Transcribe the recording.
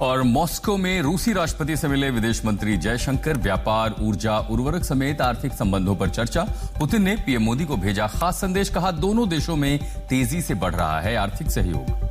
और मॉस्को में रूसी राष्ट्रपति से मिले विदेश मंत्री जयशंकर। व्यापार, ऊर्जा, उर्वरक समेत आर्थिक संबंधों पर चर्चा। पुतिन ने पीएम मोदी को भेजा खास संदेश, कहा दोनों देशों में तेजी से बढ़ रहा है आर्थिक सहयोग।